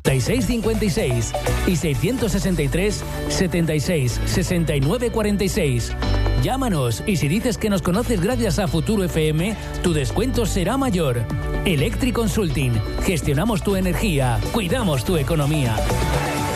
56 y 663 76 69 46. Llámanos y si dices que nos conoces gracias a Futuro FM, tu descuento será mayor. Electric Consulting. Gestionamos tu energía, cuidamos tu economía.